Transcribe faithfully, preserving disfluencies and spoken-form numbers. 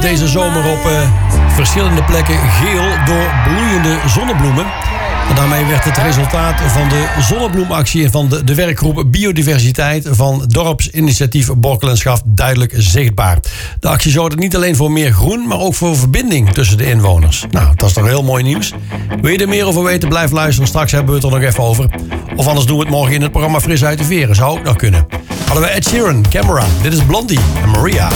werd deze zomer op uh, verschillende plekken geel door bloeiende zonnebloemen. En daarmee werd het resultaat van de zonnebloemactie van de, de werkgroep Biodiversiteit van dorpsinitiatief Borkelenschap duidelijk zichtbaar. De actie zorgde niet alleen voor meer groen, maar ook voor verbinding tussen de inwoners. Nou, dat is toch heel mooi nieuws. Wil je er meer over weten, blijf luisteren. Straks hebben we het er nog even over. Of anders doen we het morgen in het programma Fris uit de Veren. Zou ook nog kunnen. Hadden we Ed Sheeran, Camera. Dit is Blondie en Maria.